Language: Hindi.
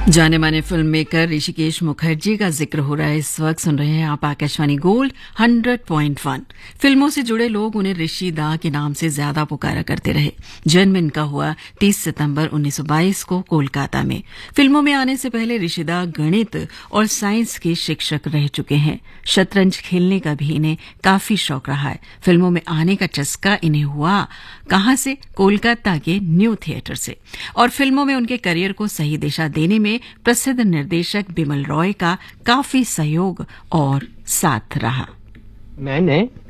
जाने माने फिल्म मेकर ऋषिकेश मुखर्जी का जिक्र हो रहा है। इस वक्त सुन रहे हैं आप आकाशवाणी गोल्ड 100.1। फिल्मों से जुड़े लोग उन्हें ऋषि दा के नाम से ज्यादा पुकारा करते रहे। जन्म इनका हुआ 30 सितंबर 1922 को कोलकाता में। फिल्मों में आने से पहले ऋषि दा गणित और साइंस के शिक्षक रह चुके हैं। शतरंज खेलने का भी इन्हें काफी शौक रहा है। फिल्मों में आने का चस्का इन्हें हुआ कहां से? कोलकाता के न्यू थिएटर से। और फिल्मों में उनके करियर को सही दिशा देने में प्रसिद्ध निर्देशक बिमल रॉय का काफी सहयोग और साथ रहा। मैंने